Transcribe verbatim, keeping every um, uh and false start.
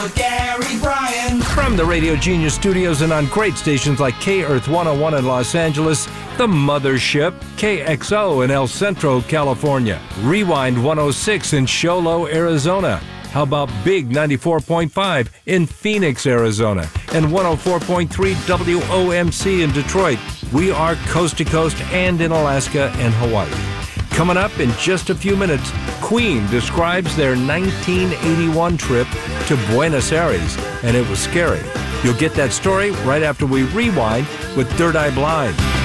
Gary Bryan. From the Radio Genius studios and on great stations like K-Earth one oh one in Los Angeles, The Mothership, K X O in El Centro, California, Rewind one oh six in Show Low, Arizona. How about Big ninety-four point five in Phoenix, Arizona, and one oh four point three W O M C in Detroit. We are coast to coast and in Alaska and Hawaii. Coming up in just a few minutes, Queen describes their nineteen eighty-one trip to Buenos Aires, and it was scary. You'll get that story right after we rewind with Third Eye Blind.